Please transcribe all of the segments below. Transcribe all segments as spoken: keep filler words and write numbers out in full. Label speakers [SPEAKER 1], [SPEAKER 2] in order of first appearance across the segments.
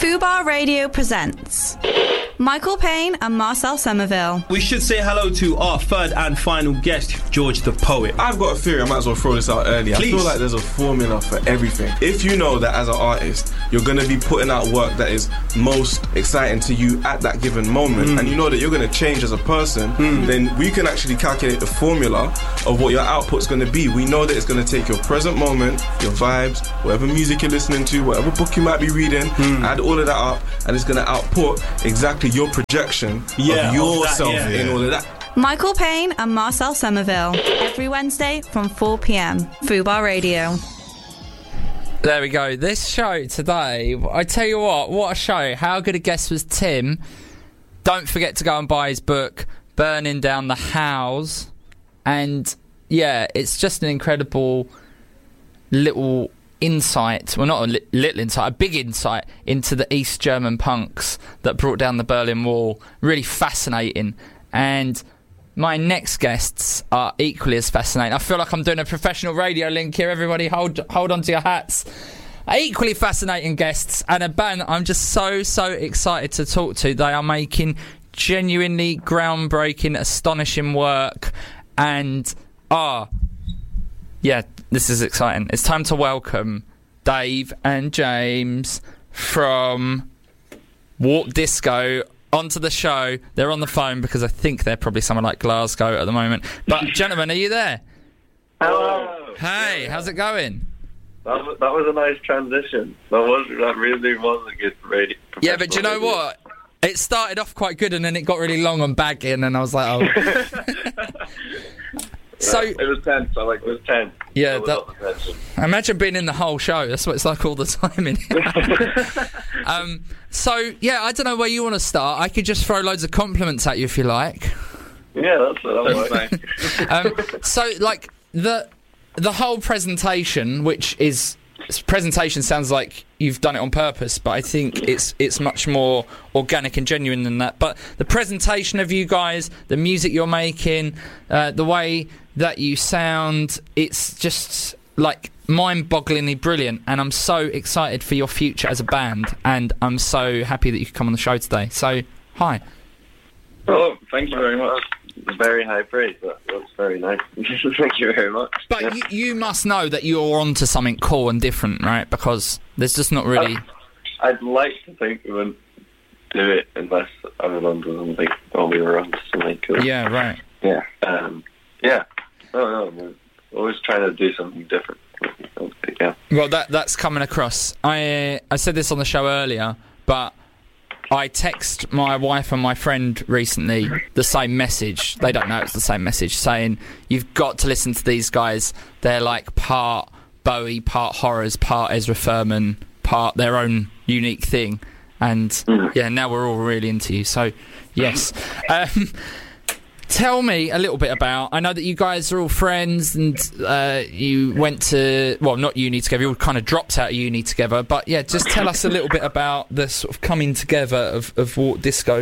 [SPEAKER 1] Fubar Radio presents Michael Payne and Marcel Somerville.
[SPEAKER 2] We should say hello to our third and final guest, George the Poet.
[SPEAKER 3] I've got a theory, I might as well throw this out early.
[SPEAKER 2] Please.
[SPEAKER 3] I feel like there's a formula for everything. If you know that as an artist, you're going to be putting out work that is most exciting to you at that given moment, mm. and you know that you're going to change as a person, mm. then we can actually calculate the formula of what your output's going to be. We know that it's going to take your present moment, your vibes, whatever music you're listening to, whatever book you might be reading, mm. add all of that up, and it's going to output exactly your projection
[SPEAKER 2] yeah,
[SPEAKER 3] of yourself
[SPEAKER 2] of that, yeah.
[SPEAKER 3] in all of that.
[SPEAKER 1] Michael Payne and Marcel Somerville, every Wednesday from four p.m. Fubar Radio.
[SPEAKER 4] There we go. This show today, I tell you what, what a show. How good a guest was Tim. Don't forget to go and buy his book, Burning Down the House. And yeah, it's just an incredible little insight, well not a li- little insight, a big insight into the East German punks that brought down the Berlin Wall. Really fascinating. And my next guests are equally as fascinating. I feel like I'm doing a professional radio link here. Everybody hold hold on to your hats. Equally fascinating guests and a band that I'm just so, so excited to talk to. They are making genuinely groundbreaking, astonishing work. And, ah, oh, yeah, this is exciting. It's time to welcome Dave and James from Warped Disco onto the show. They're on the phone because I think they're probably somewhere like Glasgow at the moment. But, gentlemen, are you there?
[SPEAKER 5] Hello.
[SPEAKER 4] Hey, how's it going?
[SPEAKER 5] That was, that was a nice transition. That was that really was a good radio.
[SPEAKER 4] Yeah, but do you know what? It started off quite good and then it got really long and baggy and then I was like, oh. So
[SPEAKER 5] it was tense. I like it was tense.
[SPEAKER 4] Yeah, that, imagine being in the whole show. That's what it's like all the time in here. um, so yeah, I don't know where you want to start. I could just throw loads of compliments at you if you like.
[SPEAKER 5] Yeah, that's what I like.
[SPEAKER 4] um, so like the the whole presentation, which is presentation, sounds like you've done it on purpose, but I think it's it's much more organic and genuine than that. But the presentation of you guys, the music you're making, uh, the way that you sound, it's just like mind-bogglingly brilliant, and I'm so excited for your future as a band, and I'm so happy that you could come on the show today. So, hi.
[SPEAKER 5] Oh, thank you very much. Very high praise. That, that's very nice. Thank you very much.
[SPEAKER 4] But
[SPEAKER 5] yeah.
[SPEAKER 4] you, you must know that you're onto something cool and different, right? Because there's just not really...
[SPEAKER 5] I'd, I'd like to think we wouldn't do it unless I was onto something, or we were onto something cool.
[SPEAKER 4] Yeah, right.
[SPEAKER 5] Yeah. Um, yeah. No, no, we're always trying to do something different. Yeah.
[SPEAKER 4] Well, that that's coming across. I uh, I said this on the show earlier, but I text my wife and my friend recently the same message. They don't know it's the same message, saying you've got to listen to these guys. They're like part Bowie, part Horrors, part Ezra Furman, part their own unique thing. And mm. yeah, now we're all really into you. So yes. Um, Tell me a little bit about, I know that you guys are all friends and uh, you went to, well, not uni together, you all kind of dropped out of uni together, but yeah, just tell us a little bit about the sort of coming together of, of Warped Disco.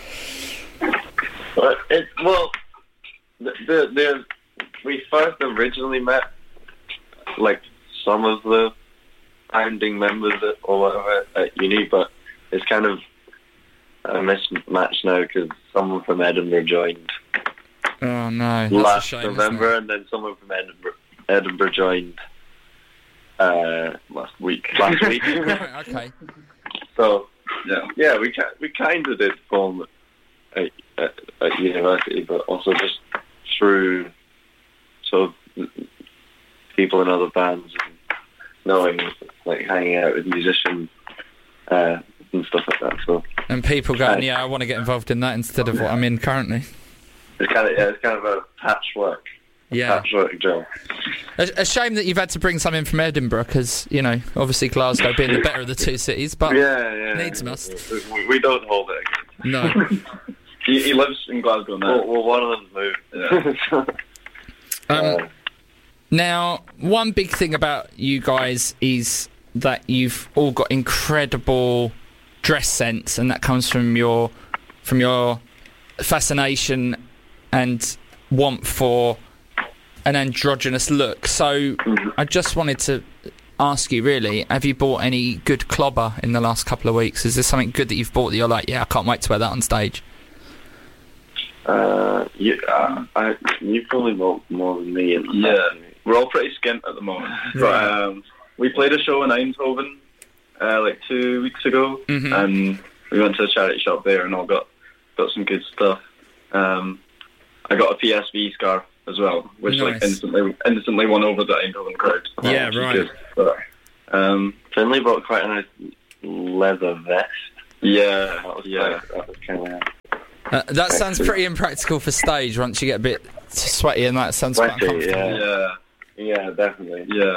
[SPEAKER 5] Well, it, well the, the, the, we first originally met, like, some of the founding members at, or whatever at uni, but it's kind of a mismatch now because someone from Edinburgh joined.
[SPEAKER 4] Oh no! That's
[SPEAKER 5] last
[SPEAKER 4] a shame,
[SPEAKER 5] November, and then someone from Edinburgh, Edinburgh joined uh, last week. Last week.
[SPEAKER 4] Right, okay.
[SPEAKER 5] So yeah, yeah, we we kind of did form at, at, at university, but also just through sort of people in other bands and knowing, like, hanging out with musicians uh, and stuff like that. So.
[SPEAKER 4] And people going, yeah, I want to get involved in that instead of what I'm in currently.
[SPEAKER 5] It's kind of, yeah, it's kind of a patchwork, a
[SPEAKER 4] yeah.
[SPEAKER 5] patchwork job.
[SPEAKER 4] A, a shame that you've had to bring some in from Edinburgh, because, you know, obviously Glasgow being the better of the two cities, but
[SPEAKER 5] yeah, yeah,
[SPEAKER 4] needs
[SPEAKER 5] yeah.
[SPEAKER 4] must.
[SPEAKER 5] We, we don't hold it against.
[SPEAKER 4] No.
[SPEAKER 5] he, he lives in Glasgow now. Well, well one of them's moved. Yeah.
[SPEAKER 4] um, now, one big thing about you guys is that you've all got incredible dress sense, and that comes from your from your fascination and want for an androgynous look. So I just wanted to ask you, really, have you bought any good clobber in the last couple of weeks? Is there something good that you've bought that you're like, yeah, I can't wait to wear that on stage?
[SPEAKER 5] Uh, you, uh, I, you probably bought more than me. In
[SPEAKER 6] Yeah, we're all pretty skint at the moment.
[SPEAKER 4] Right.
[SPEAKER 6] But um, we played a show in Eindhoven uh, like two weeks ago,
[SPEAKER 4] Mhm.
[SPEAKER 6] and we went to a charity shop there and all got got some good stuff. Um, I got a P S V scarf as well, which like
[SPEAKER 4] Nice.
[SPEAKER 6] instantly instantly won over the Eindhoven crowd.
[SPEAKER 4] Yeah,
[SPEAKER 6] which is
[SPEAKER 4] right.
[SPEAKER 6] good. But, um,
[SPEAKER 5] Finley bought quite a nice leather vest.
[SPEAKER 6] yeah,
[SPEAKER 5] That was
[SPEAKER 6] yeah.
[SPEAKER 5] quite, that was kind of
[SPEAKER 4] Uh, that sounds pretty impractical for stage once you get a bit sweaty, and that sounds quite
[SPEAKER 5] sweaty.
[SPEAKER 4] uncomfortable.
[SPEAKER 5] Yeah,
[SPEAKER 6] Yeah,
[SPEAKER 5] yeah, definitely.
[SPEAKER 6] yeah.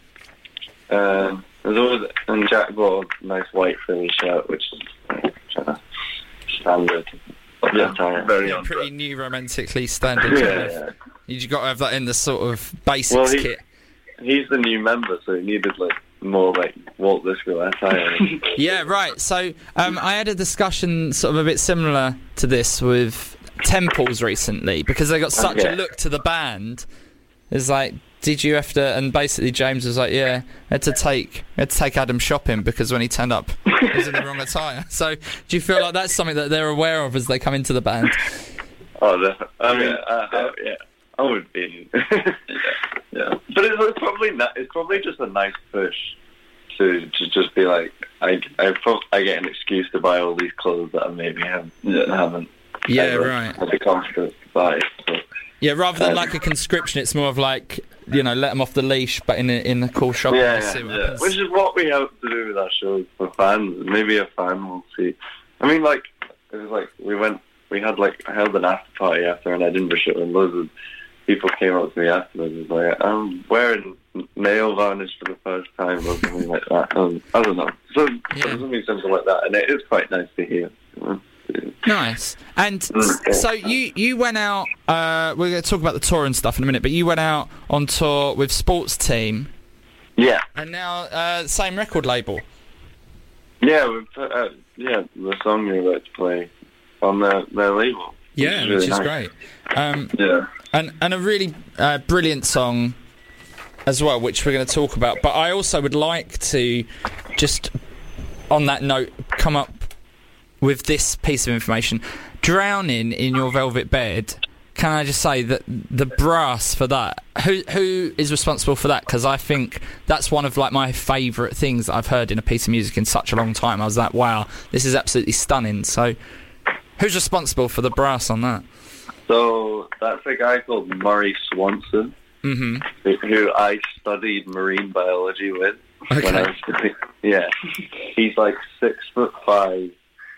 [SPEAKER 5] Um, there's always, and Jack bought a nice white Philly shirt, which is uh, kind of standard.
[SPEAKER 6] Yeah,
[SPEAKER 5] attire.
[SPEAKER 6] very
[SPEAKER 4] Yeah,
[SPEAKER 6] on
[SPEAKER 4] pretty
[SPEAKER 6] trend.
[SPEAKER 4] new romantically standard.
[SPEAKER 5] Yeah, yeah.
[SPEAKER 4] You've got to have that in the sort of basics
[SPEAKER 5] Well, he-
[SPEAKER 4] kit.
[SPEAKER 5] He's the new member, so he needed like more like Walt Disco attire.
[SPEAKER 4] Yeah, right. So um, I had a discussion sort of a bit similar to this with Temples recently, because they got such
[SPEAKER 5] Okay.
[SPEAKER 4] a look to the band. It's like, did you have to? And basically James was like, yeah, I had to take I had to take Adam shopping because when he turned up, he was in the wrong attire. So do you feel like that's something that they're aware of as they come into the band?
[SPEAKER 5] Oh, definitely. I mean,
[SPEAKER 6] Yeah,
[SPEAKER 5] I, I, yeah, I would be. yeah, but it's, it's probably not. It's probably just a nice push to to just be like, I I, pro- I get an excuse to buy all these clothes that I maybe have,
[SPEAKER 6] Yeah.
[SPEAKER 5] haven't.
[SPEAKER 4] Yeah,
[SPEAKER 5] ever
[SPEAKER 4] right.
[SPEAKER 5] Had the confidence to buy. So.
[SPEAKER 4] Yeah, rather than
[SPEAKER 5] Um,
[SPEAKER 4] like a conscription, it's more of like, you know, let them off the leash, but in a, in a cool shop.
[SPEAKER 5] Yeah,
[SPEAKER 4] and
[SPEAKER 5] yeah,
[SPEAKER 4] see what
[SPEAKER 6] yeah.
[SPEAKER 4] happens.
[SPEAKER 5] Which is what we hope to do with our shows for fans. Maybe a fan will see. I mean, like it was like we went, we had like I held an after party after an Edinburgh show, and loads of people came up to me afterwards. It was like, I'm wearing nail varnish for the first time, or something like that. Um, I don't know. So
[SPEAKER 4] Yeah.
[SPEAKER 5] something simple like that, and it is quite nice to hear. You know?
[SPEAKER 4] Nice. And s- so you you went out. Uh, we're going to talk about the tour and stuff in a minute, but you went out on tour with Sports Team,
[SPEAKER 5] Yeah,
[SPEAKER 4] and now uh, same record label.
[SPEAKER 5] yeah, we put uh, yeah the song you're about to play on their their label.
[SPEAKER 4] Yeah,
[SPEAKER 5] really
[SPEAKER 4] which is
[SPEAKER 5] nice.
[SPEAKER 4] great. Um,
[SPEAKER 6] Yeah.
[SPEAKER 4] and and a really uh, brilliant song as well, which we're going to talk about. But I also would like to just, on that note, come up with this piece of information. Drowning in Your Velvet Bed. Can I just say that the brass for that? Who who is responsible for that? Because I think that's one of like my favourite things that I've heard in a piece of music in such a long time. I was like, wow, this is absolutely stunning. So, who's responsible for the brass on that?
[SPEAKER 5] So that's a guy called Murray Swanson,
[SPEAKER 4] Mm-hmm.
[SPEAKER 5] who, who I studied marine biology with.
[SPEAKER 4] Okay.
[SPEAKER 5] When I was studying. Yeah, he's like six foot five,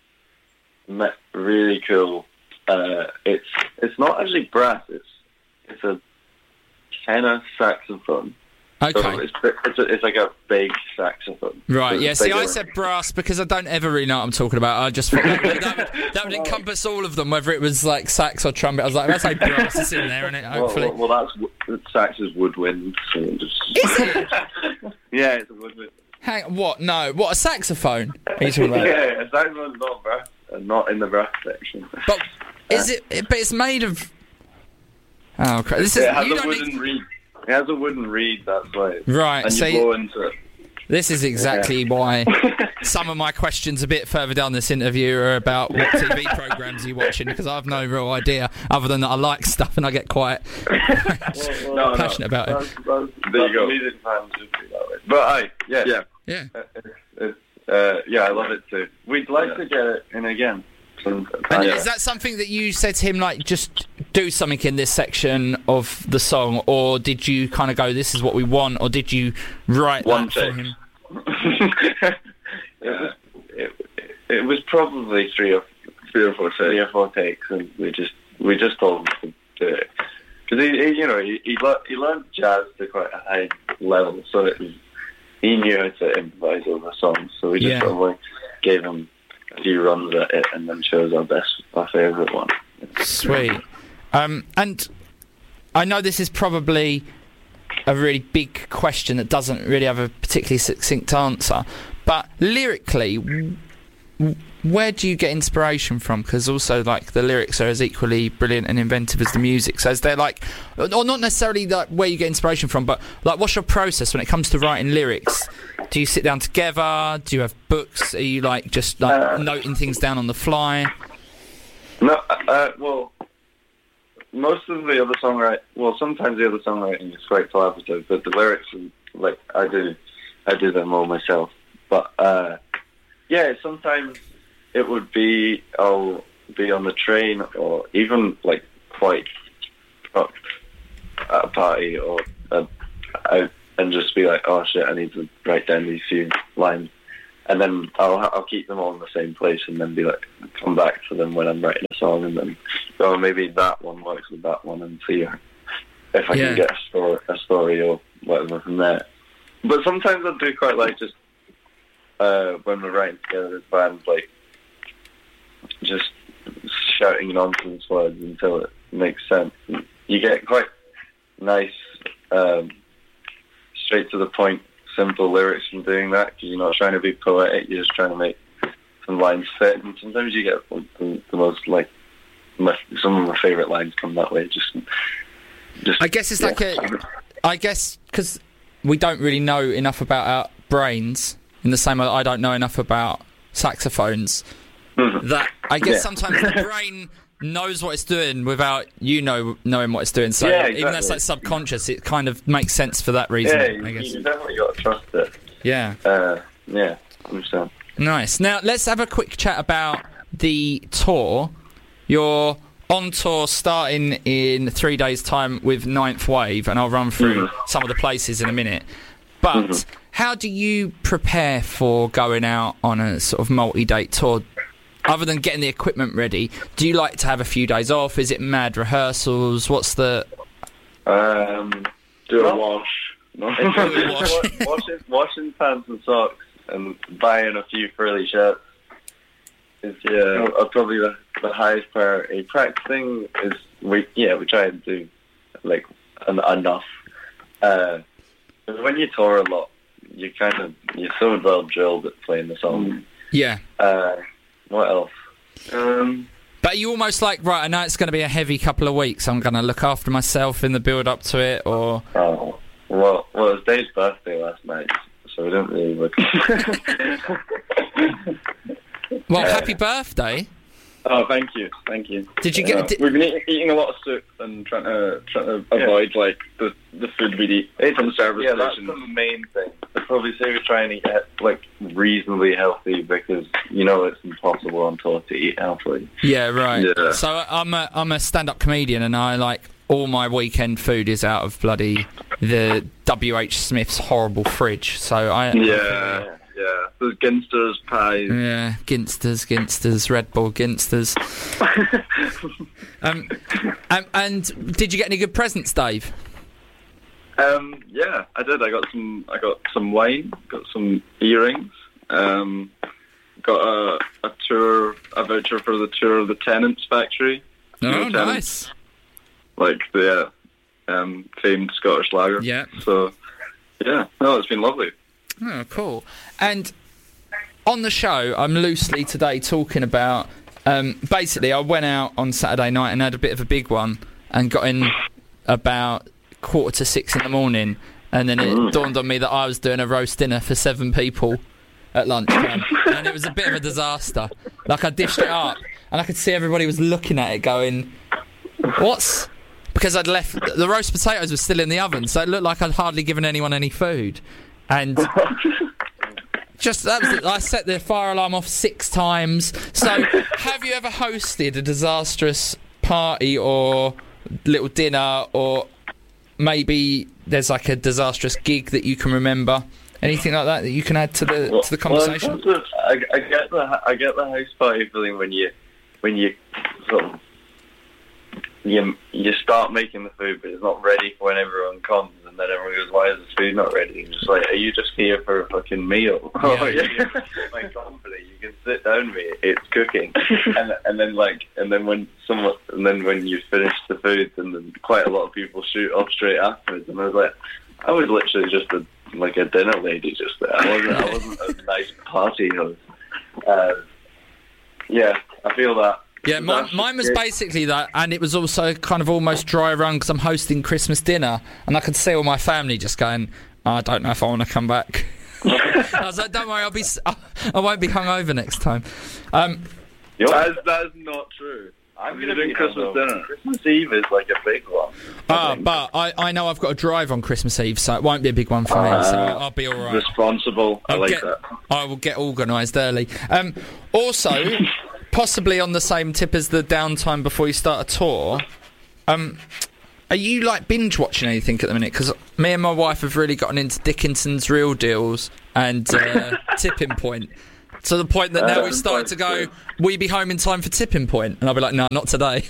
[SPEAKER 5] me- really cool. Uh, it's it's not actually brass. It's it's a tenor saxophone.
[SPEAKER 4] Okay.
[SPEAKER 5] So it's it's, a, it's like a big saxophone.
[SPEAKER 4] Right,
[SPEAKER 5] So
[SPEAKER 4] yeah,
[SPEAKER 5] it's
[SPEAKER 4] see, I
[SPEAKER 5] bigger.
[SPEAKER 4] said brass because I don't ever really know what I'm talking about. I just thought that, that, would, that would encompass all of them, whether it was like sax or trumpet. I was like, that's like brass is in there, isn't it?
[SPEAKER 5] Well,
[SPEAKER 4] Hopefully.
[SPEAKER 5] well, well, that's w- sax is woodwind. So it just, yeah, it's a woodwind.
[SPEAKER 4] Hang what? No. What, a saxophone? Are you talking about?
[SPEAKER 5] Yeah, a saxophone's not brass, uh, not in the brass section.
[SPEAKER 4] But is it, it- but it's made of... Oh, crap. This is...
[SPEAKER 5] Yeah, it has
[SPEAKER 4] you
[SPEAKER 5] a
[SPEAKER 4] don't
[SPEAKER 5] wooden
[SPEAKER 4] need-
[SPEAKER 5] reed. It has a wooden reed, that's why.
[SPEAKER 4] Right,
[SPEAKER 6] And you
[SPEAKER 4] so
[SPEAKER 6] blow into it.
[SPEAKER 4] this is exactly why some of my questions a bit further down this interview are about what T V programmes are you watching, because I have no real idea other than that I like stuff and I get quite
[SPEAKER 5] Well,
[SPEAKER 6] No, no.
[SPEAKER 4] passionate about it.
[SPEAKER 5] That's, that's,
[SPEAKER 6] There you go.
[SPEAKER 5] Music fans should be that way. But I, yeah,
[SPEAKER 6] Yeah.
[SPEAKER 4] Yeah.
[SPEAKER 5] uh, it's, it's, uh, yeah, I love it too. We'd like
[SPEAKER 6] Yeah.
[SPEAKER 5] to get it in again. Some,
[SPEAKER 4] And
[SPEAKER 5] uh,
[SPEAKER 4] is that something that you said to him, like, just do something in this section of the song, or did you kind of go, this is what we want, or did you write
[SPEAKER 6] One
[SPEAKER 4] that for
[SPEAKER 6] take.
[SPEAKER 4] him?
[SPEAKER 5] it, was, it, it, it was probably three or
[SPEAKER 6] Three or four
[SPEAKER 5] three
[SPEAKER 6] takes.
[SPEAKER 5] or four takes, and we just we just told him to do it because he, he, you know, he he, le- he learned jazz to quite a high level, so it was, he knew how to improvise over songs. So we just
[SPEAKER 4] Yeah.
[SPEAKER 5] sort of like gave him a few runs at it, and then chose our best, our favourite one.
[SPEAKER 4] Sweet. Um, and I know this is probably a really big question that doesn't really have a particularly succinct answer, but lyrically, where do you get inspiration from? Because also, like, the lyrics are as equally brilliant and inventive as the music. So is there, like, or not necessarily like where you get inspiration from, but like, what's your process when it comes to writing lyrics? Do you sit down together? Do you have books? Are you like just like
[SPEAKER 6] Uh,
[SPEAKER 4] noting things down on the fly?
[SPEAKER 6] No, uh, well, most of the other songwriting, well, sometimes the other songwriting is quite collaborative, but the lyrics, like, I do, I do them all myself. But, uh, yeah, sometimes it would be, I'll be on the train or even, like, quite up at a party or uh, out and just be like, oh, shit, I need to write down these few lines. And then I'll I'll keep them all in the same place and then be like, come back to them when I'm writing a song and then go, oh, maybe that one works with that one and see if I
[SPEAKER 4] Yeah.
[SPEAKER 6] can get a story, a story or whatever from there. But sometimes I do quite like just uh, when we're writing together as bands, like just shouting nonsense words until it makes sense. And you get quite nice, um, straight to the point, simple lyrics from doing that because you're not trying to be poetic, you're just trying to make some lines fit, and sometimes you get the, the most, like, my, some of my favourite lines come that way. Just, just.
[SPEAKER 4] I guess it's
[SPEAKER 6] yeah.
[SPEAKER 4] like a. I guess because we don't really know enough about our brains, in the same way I don't know enough about saxophones.
[SPEAKER 6] Mhm.
[SPEAKER 4] That I guess
[SPEAKER 6] Yeah.
[SPEAKER 4] sometimes the brain knows what it's doing without you know knowing what it's doing. So
[SPEAKER 6] Yeah,
[SPEAKER 4] even though it's
[SPEAKER 6] exactly.
[SPEAKER 4] like subconscious, it kind of makes sense for that reason.
[SPEAKER 6] Yeah,
[SPEAKER 4] I
[SPEAKER 6] you,
[SPEAKER 4] guess.
[SPEAKER 6] you definitely got to trust it.
[SPEAKER 4] Yeah.
[SPEAKER 6] Uh, yeah, I understand.
[SPEAKER 4] Nice. Now let's have a quick chat about the tour. You're on tour starting in three days' time with Ninth Wave, and I'll run through
[SPEAKER 6] Mhm.
[SPEAKER 4] some of the places in a minute. But
[SPEAKER 6] Mhm.
[SPEAKER 4] how do you prepare for going out on a sort of multi-date tour? Other than getting the equipment ready, do you like to have a few days off? Is it mad rehearsals? What's the...
[SPEAKER 6] Um, do a
[SPEAKER 5] No.
[SPEAKER 6] wash. No.
[SPEAKER 4] Do a wash.
[SPEAKER 6] Wa- washing, washing pants and socks and buying a few frilly shirts is yeah, uh, probably the, the highest priority. Practicing is we yeah we try and do like en- enough. Uh, 'cause when you tour a lot, you kind of you're so well drilled at playing the song.
[SPEAKER 4] Yeah.
[SPEAKER 6] Uh, what else? Um,
[SPEAKER 4] But you almost like, right, I know it's going to be a heavy couple of weeks. I'm going to look after myself in the build-up to it, or...
[SPEAKER 6] oh, well, well, it was Dave's birthday last night, so we didn't really look.
[SPEAKER 4] Well,
[SPEAKER 6] Yeah.
[SPEAKER 4] happy birthday.
[SPEAKER 7] Oh, thank you, thank you.
[SPEAKER 4] Did you get...
[SPEAKER 7] Uh,
[SPEAKER 4] Did,
[SPEAKER 7] we've been eat, eating a lot of soup and trying to trying to avoid like the the food we'd eat
[SPEAKER 6] It's,
[SPEAKER 7] from the service
[SPEAKER 6] yeah, that's
[SPEAKER 7] station.
[SPEAKER 6] the main thing. I'd probably say we try and eat like reasonably healthy because you know it's impossible on tour to eat healthily.
[SPEAKER 4] yeah, right.
[SPEAKER 6] Yeah.
[SPEAKER 4] So I'm a, I'm a stand-up comedian, and I, like, all my weekend food is out of bloody the W H Smith's horrible fridge. So I...
[SPEAKER 6] Yeah, yeah. There's Ginsters, pies.
[SPEAKER 4] Yeah, Ginsters, Ginsters, Red Bull Ginsters. um, um, and did you get any good presents, Dave?
[SPEAKER 6] Um, yeah, I did. I got some. I got some wine. Got some earrings. Um, got a, a tour, a voucher for the tour of the Tenants factory. You know
[SPEAKER 4] Oh,
[SPEAKER 6] Tennent's?
[SPEAKER 4] nice.
[SPEAKER 6] Like the uh, um, famed Scottish lager.
[SPEAKER 4] Yeah.
[SPEAKER 6] So, yeah, no, it's been lovely.
[SPEAKER 4] Oh, cool. And on the show, I'm loosely today talking about... Um, basically, I went out on Saturday night and had a bit of a big one and got in about quarter to six in the morning, and then it dawned on me that I was doing a roast dinner for seven people at lunchtime, and it was a bit of a disaster. Like, I dished it up, and I could see everybody was looking at it going, what's... Because I'd left... The roast potatoes were still in the oven, so it looked like I'd hardly given anyone any food. And... Just that was it. I set the fire alarm off six times. So, have you ever hosted a disastrous party or little dinner, or maybe there's like a disastrous gig that you can remember? Anything like that that you can add to the to the conversation?
[SPEAKER 6] Well, in terms of- I, I get the I get the house party feeling when you when you sort of you you start making the food, but it's not ready for when everyone comes, and then everyone goes, "Why is the food not ready?" And it's like, "Are you just here for a fucking meal?"
[SPEAKER 4] Yeah.
[SPEAKER 6] Oh, yeah. My company, you can sit down, mate. It's cooking, and and then like and then when someone and then when you finish the food, and then quite a lot of people shoot off straight afterwards, and I was like, I was literally just a like a dinner lady just there. I wasn't I wasn't a nice party host. Uh, Yeah, I feel that.
[SPEAKER 4] Yeah, mine,
[SPEAKER 6] That's
[SPEAKER 4] mine was
[SPEAKER 6] it.
[SPEAKER 4] basically that, and it was also kind of almost dry run because I'm hosting Christmas dinner, and I could see all my family just going, oh, I don't know if I want to come back. I was like, don't worry, I'll be, s- I won't be hungover next time. Um,
[SPEAKER 7] That is, that is not true.
[SPEAKER 6] I'm
[SPEAKER 7] You're
[SPEAKER 6] gonna
[SPEAKER 7] doing
[SPEAKER 6] be
[SPEAKER 7] Christmas
[SPEAKER 6] hungover.
[SPEAKER 7] dinner.
[SPEAKER 6] Christmas Eve is like a big one.
[SPEAKER 4] ah, but I, I know I've got to drive on Christmas Eve, so it won't be a big one for me, so
[SPEAKER 7] Uh,
[SPEAKER 4] I'll be all right.
[SPEAKER 7] Responsible. I
[SPEAKER 4] I'll
[SPEAKER 7] like
[SPEAKER 4] get,
[SPEAKER 7] that.
[SPEAKER 4] I will get organised early. Um, also, possibly on the same tip as the downtime before you start a tour, um, are you like binge watching anything at the minute? Because me and my wife have really gotten into Dickinson's Real Deals and uh, Tipping Point. To the point that now
[SPEAKER 6] Uh,
[SPEAKER 4] we've started to go, will you be home in time for Tipping Point? And I'll be like, no, not today.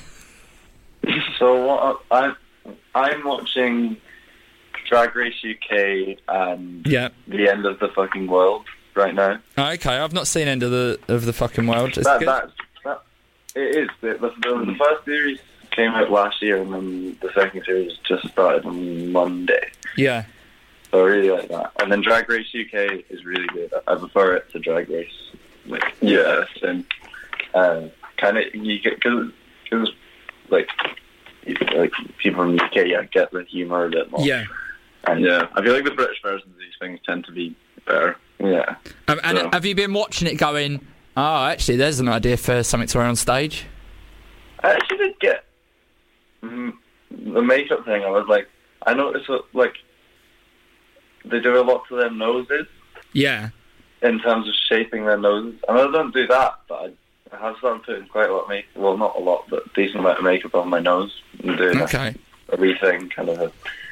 [SPEAKER 6] So what I I'm watching Drag Race U K and
[SPEAKER 4] Yeah.
[SPEAKER 6] The End of the Fucking World right now.
[SPEAKER 4] Okay, I've not seen End of the of the fucking world. It's
[SPEAKER 6] That,
[SPEAKER 4] good.
[SPEAKER 6] that's, that, it is. The, the, the, the first series came out last year, and then the second series just started on Monday.
[SPEAKER 4] Yeah.
[SPEAKER 6] So I really like that. And then Drag Race U K is really good. I prefer it to Drag Race. Like,
[SPEAKER 7] Yeah, same.
[SPEAKER 6] uh, kind of you get because because like you, like people from the U K, yeah, get the humor a bit more.
[SPEAKER 4] Yeah.
[SPEAKER 6] And
[SPEAKER 7] Yeah, I feel like the British versions of these things tend to be better.
[SPEAKER 6] yeah.
[SPEAKER 4] Um, and
[SPEAKER 7] So-
[SPEAKER 4] have you been watching it going, oh, actually, there's an idea for something to wear on stage?
[SPEAKER 6] I actually did get mm, the makeup thing. I was like, I noticed that, like, they do a lot to their noses
[SPEAKER 4] Yeah.
[SPEAKER 6] in terms of shaping their noses. And I don't do that, but I, I have started putting quite a lot of makeup. Well, not a lot, but a decent amount of makeup on my nose and doing
[SPEAKER 4] Okay.
[SPEAKER 6] a, a wee thing, kind of a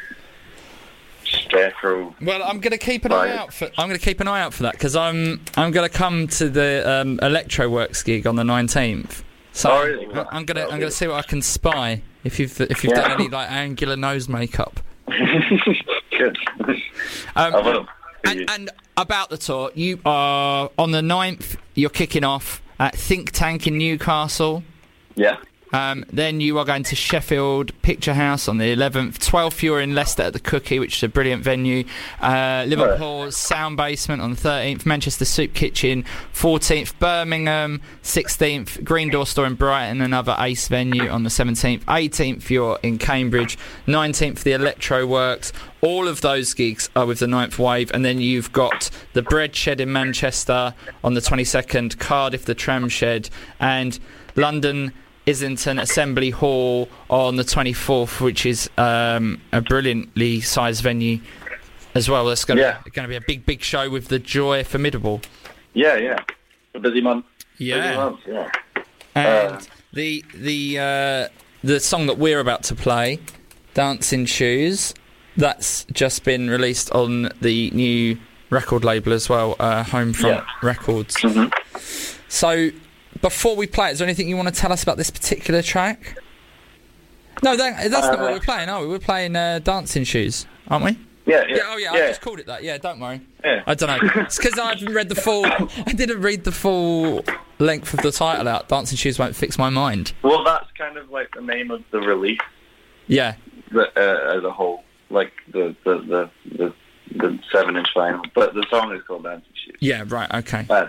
[SPEAKER 6] scarecrow.
[SPEAKER 4] Well, I'm going to keep an eye
[SPEAKER 6] Right.
[SPEAKER 4] out for. I'm going to keep an eye out for that because I'm I'm going to come to the um, Electroworks gig on the nineteenth. So
[SPEAKER 6] Oh, really?
[SPEAKER 4] I- I'm going to I'm going to see what I can spy if you've if you've
[SPEAKER 6] Yeah.
[SPEAKER 4] done any like angular nose makeup.
[SPEAKER 6] Good.
[SPEAKER 4] Um,
[SPEAKER 6] I will.
[SPEAKER 4] And, and about the tour, you are on the ninth. You're kicking off at Think Tank in Newcastle.
[SPEAKER 6] Yeah.
[SPEAKER 4] Um, then you are going to Sheffield Picture House on the eleventh. twelfth, you're in Leicester at the Cookie, which is a brilliant venue. Uh, Liverpool's Sound Basement on the thirteenth. Manchester Soup Kitchen, fourteenth. Birmingham, sixteenth. Green Door Store in Brighton, another ace venue on the seventeenth. eighteenth, you're in Cambridge. nineteenth, the Electro Works. All of those gigs are with the Ninth Wave. And then you've got the Bread Shed in Manchester on the twenty-second. Cardiff, the Tram Shed. And London Islington Assembly Hall on the twenty-fourth, which is um, a brilliantly sized venue as well. That's going
[SPEAKER 6] Yeah.
[SPEAKER 4] to be a big, big show with the Joy Formidable.
[SPEAKER 6] Yeah, yeah.
[SPEAKER 7] A busy month.
[SPEAKER 6] Pretty
[SPEAKER 4] Yeah,
[SPEAKER 6] much, yeah.
[SPEAKER 4] and
[SPEAKER 6] Uh,
[SPEAKER 4] the the uh, the song that we're about to play, "Dancing Shoes," that's just been released on the new record label as well, uh, Homefront
[SPEAKER 6] Yeah.
[SPEAKER 4] Records.
[SPEAKER 6] Mhm.
[SPEAKER 4] So, before we play, is there anything you want to tell us about this particular track? No, that, that's not what
[SPEAKER 6] Uh,
[SPEAKER 4] we're playing. Oh, we're playing uh, Dancing Shoes, aren't we?
[SPEAKER 6] Yeah, yeah.
[SPEAKER 4] Yeah. Oh, yeah. I just called it that. Yeah, don't worry.
[SPEAKER 6] Yeah.
[SPEAKER 4] I don't know. It's because I haven't read the full. I didn't read the full length of the title out. Dancing Shoes won't fix my mind.
[SPEAKER 6] Well, that's kind of like the name of the release
[SPEAKER 4] Yeah.
[SPEAKER 6] the, uh, as a whole, like the the, the, the the seven-inch vinyl. But the song is called Dancing Shoes.
[SPEAKER 4] Yeah. Right. Okay.
[SPEAKER 6] But,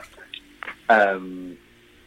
[SPEAKER 6] um,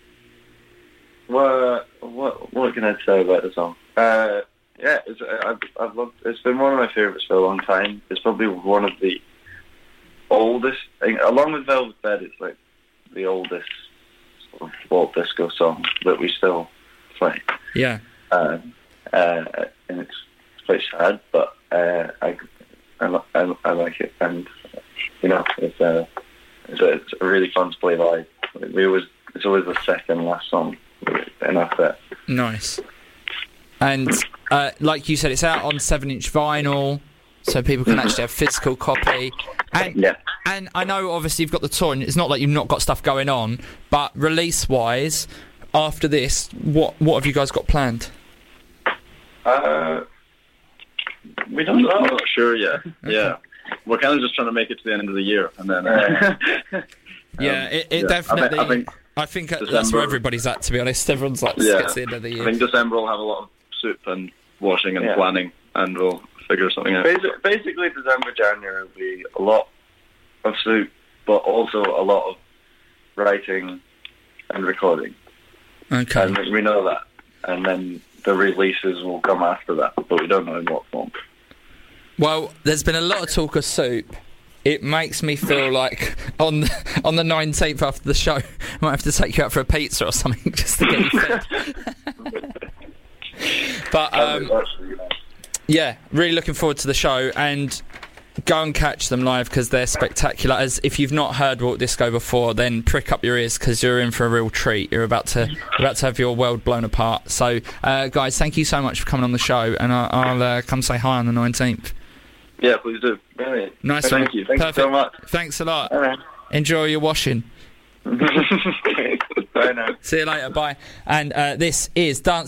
[SPEAKER 6] what what what can I say about the song? Uh, yeah, it's, I've I've loved. It's been one of my favorites for a long time. It's probably one of the oldest, along with Velvet Bed. It's like the oldest sort of folk disco song that we still play.
[SPEAKER 4] Yeah.
[SPEAKER 6] Uh, uh, and it's quite sad, but uh, I, I, li- I, I like it, and you know, it's uh, it's, a, it's really fun to play live. We always, it's always the second last song in our set.
[SPEAKER 4] Nice. And uh, like you said, it's out on seven-inch vinyl, so people can actually have physical copy. And
[SPEAKER 6] Yeah.
[SPEAKER 4] and I know obviously you've got the tour, and it's not like you've not got stuff going on, but release-wise, after this, what what have you guys got planned?
[SPEAKER 6] Uh, we don't
[SPEAKER 7] I'm
[SPEAKER 6] know.
[SPEAKER 7] not sure yet. Yeah. We're kind of just trying to make it to the end of the year, and then. Uh,
[SPEAKER 4] Yeah, it, it
[SPEAKER 7] yeah.
[SPEAKER 4] definitely.
[SPEAKER 7] I think,
[SPEAKER 4] I think that's
[SPEAKER 7] December-
[SPEAKER 4] where everybody's at. To be honest, everyone's like,
[SPEAKER 7] Yeah.
[SPEAKER 4] it's the end of the
[SPEAKER 7] I
[SPEAKER 4] year.
[SPEAKER 7] think December will have a lot of soup and washing and
[SPEAKER 6] Yeah.
[SPEAKER 7] planning, and we'll figure something out.
[SPEAKER 6] Basically, basically, December, January will be a lot of soup, but also a lot of writing and recording.
[SPEAKER 4] Okay.
[SPEAKER 6] And we know that. And then the releases will come after that, but we don't know in what form.
[SPEAKER 4] Well, there's been a lot of talk of Soup. It makes me feel like on the, on the nineteenth after the show, I might have to take you out for a pizza or something just to get you fed. But um, yeah, really looking forward to the show, and go and catch them live because they're spectacular. As if you've not heard Walk Disco before, then prick up your ears because you're in for a real treat. You're about to about to have your world blown apart. So, uh, guys, thank you so much for coming on the show, and I'll, I'll uh, come say hi on the nineteenth.
[SPEAKER 6] Yeah, please do. Brilliant.
[SPEAKER 4] Nice
[SPEAKER 6] Thank
[SPEAKER 4] one.
[SPEAKER 6] you. Thank
[SPEAKER 4] Perfect.
[SPEAKER 6] you so much.
[SPEAKER 4] Thanks a lot.
[SPEAKER 6] All right.
[SPEAKER 4] Enjoy your washing.
[SPEAKER 6] Bye now.
[SPEAKER 4] See you later. Bye. And uh, this is Dance